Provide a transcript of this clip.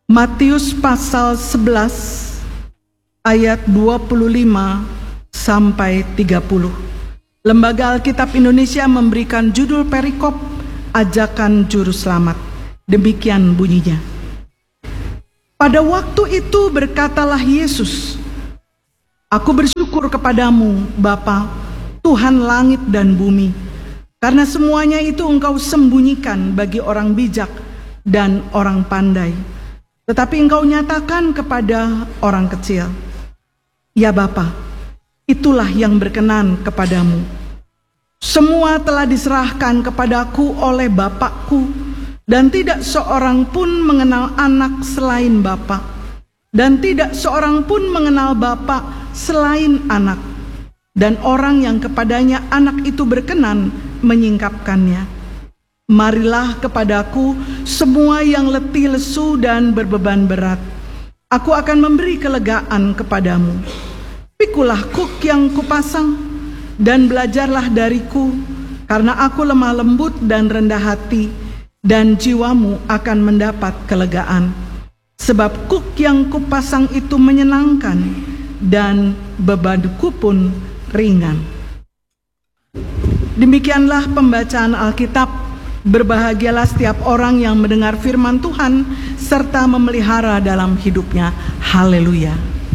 Matius pasal 11 ayat 25 sampai 30. Lembaga Alkitab Indonesia memberikan judul perikop Ajakan Juru Selamat. Demikian bunyinya. Pada waktu itu berkatalah Yesus, "Aku bersyukur kepadamu, Bapa, Tuhan langit dan bumi, karena semuanya itu Engkau sembunyikan bagi orang bijak dan orang pandai, tetapi Engkau nyatakan kepada orang kecil. Ya Bapa, itulah yang berkenan kepadamu. Semua telah diserahkan kepadaku oleh Bapakku, dan tidak seorang pun mengenal anak selain Bapa, dan tidak seorang pun mengenal Bapa selain anak, dan orang yang kepadanya anak itu berkenan menyingkapkannya. Marilah kepadaku semua yang letih lesu dan berbeban berat, aku akan memberi kelegaan kepadamu. Pikulah kuk yang kupasang dan belajarlah dariku, karena aku lemah lembut dan rendah hati, dan jiwamu akan mendapat kelegaan. Sebab kuk yang kupasang itu menyenangkan, dan bebanku pun ringan." Demikianlah pembacaan Alkitab. Berbahagialah setiap orang yang mendengar firman Tuhan serta memelihara dalam hidupnya. Haleluya.